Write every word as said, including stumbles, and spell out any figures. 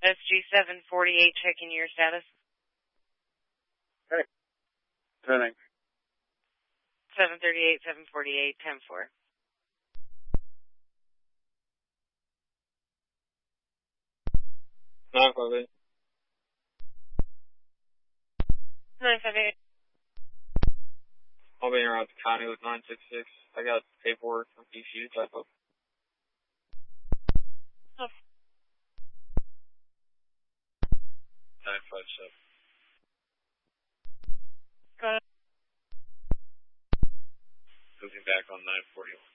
S G seven forty-eight, checking your status. Hey. Turning. seven thirty-eight, seven forty-eight, ten four. nine five eight. nine five eight. I'll be around the county with nine six six. I got paperwork from D C to type up. Oh. nine five seven. Got it. Moving back on nine forty-one.